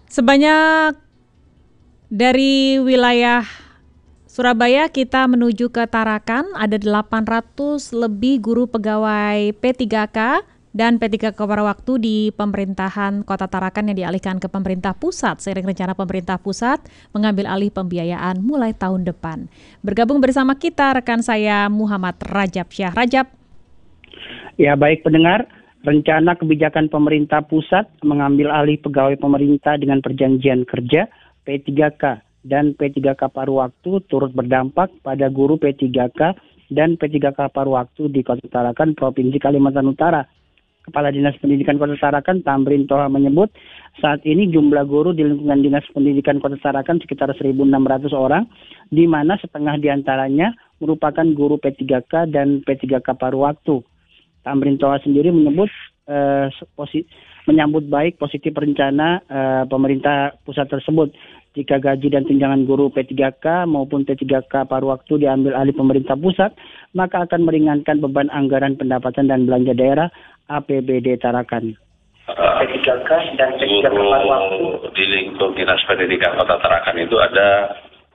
Sebanyak dari wilayah Surabaya kita menuju ke Tarakan, ada 800 lebih guru pegawai P3K dan P3K paruh waktu di pemerintahan Kota Tarakan yang dialihkan ke pemerintah pusat seiring rencana pemerintah pusat mengambil alih pembiayaan mulai tahun depan. Bergabung bersama kita rekan saya Muhammad Rajab Syah. Rajab. Ya, baik pendengar, rencana kebijakan pemerintah pusat mengambil alih pegawai pemerintah dengan perjanjian kerja P3K dan P3K paruh waktu turut berdampak pada guru P3K dan P3K paruh waktu di Kota Tarakan, Provinsi Kalimantan Utara. Kepala Dinas Pendidikan Kota Tarakan, Tamrin Toha menyebut saat ini jumlah guru di lingkungan Dinas Pendidikan Kota Tarakan sekitar 1.600 orang, di mana setengah diantaranya merupakan guru P3K dan P3K paruh waktu. Tamrin Toha sendiri menyebut menyambut baik positif rencana pemerintah pusat tersebut. Jika gaji dan tunjangan guru P3K maupun P3K paruh waktu diambil alih pemerintah pusat, maka akan meringankan beban anggaran pendapatan dan belanja daerah APBD Tarakan. P3K dan P3K paruh waktu di lingkup Dinas Pendidikan Kota Tarakan itu ada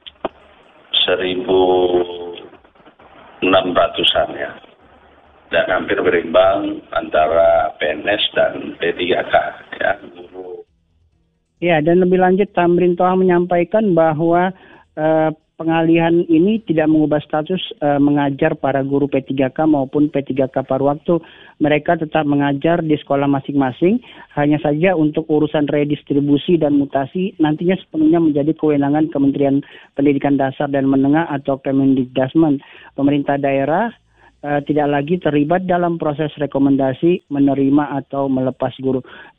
1.600-an ya. Dan hampir berimbang antara PNS dan P3K ya, guru. Ya, dan lebih lanjut Tamrin Toha menyampaikan bahwa pengalihan ini tidak mengubah status mengajar para guru P3K maupun P3K paruh waktu. Mereka tetap mengajar di sekolah masing-masing, hanya saja untuk urusan redistribusi dan mutasi nantinya sepenuhnya menjadi kewenangan Kementerian Pendidikan Dasar dan Menengah atau Kemendikdasmen. Pemerintah daerah tidak lagi terlibat dalam proses rekomendasi menerima atau melepas guru.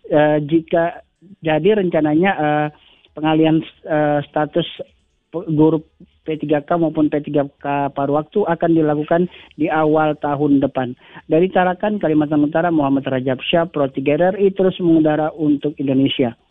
Jadi rencananya pengalihan status guru P3K maupun P3K paruh waktu akan dilakukan di awal tahun depan. Dari Tarakan, Kalimantan Utara, Muhammad Rajab Syah, Pro 3 RRI terus mengudara untuk Indonesia.